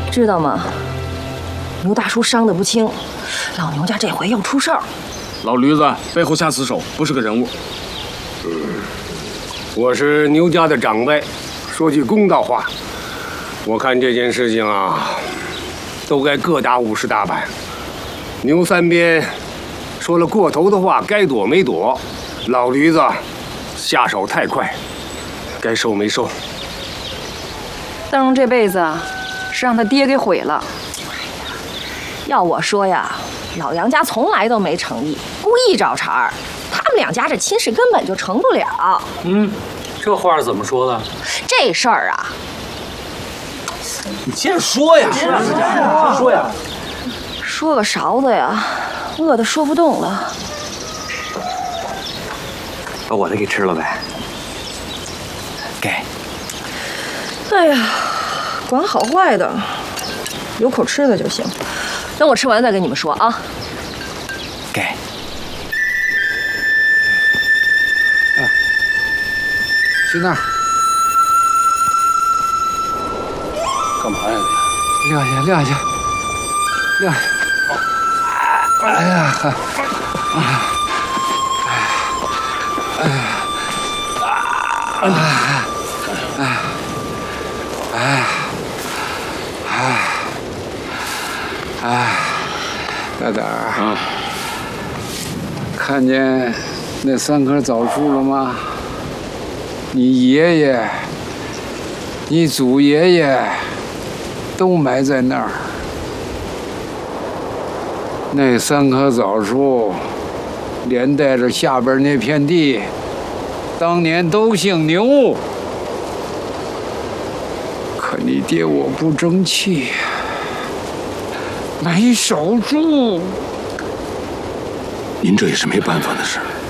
知道吗？牛大叔伤得不轻，老牛家这回要出事儿。 老驴子背后下死手，不是个人物。 我是牛家的长辈，说句公道话，我看这件事情啊，都该各打50大板。牛三边说了过头的话，该躲没躲；老驴子下手太快，该收没收。 邓荣这辈子是让他爹给毁了。要我说呀，老杨家从来都没诚意，故意找茬儿。他们两家这亲事根本就成不了。 这话是怎么说的？ 这事儿啊， 你先说呀，说呀。 说个勺子呀，饿得说不动了。 把我的给吃了呗。给。 哎呀，管好坏的，有口吃的就行。等我吃完再跟你们说啊。 给。 去那儿干嘛呀？ 撂下，撂下，撂下。哎呀，大胆儿，看见那3棵枣树了吗？你爷爷、你祖爷爷都埋在那儿。那3棵枣树，连带着下边那片地，当年都姓牛。可你爹我不争气，没守住。 您这也是没办法的事。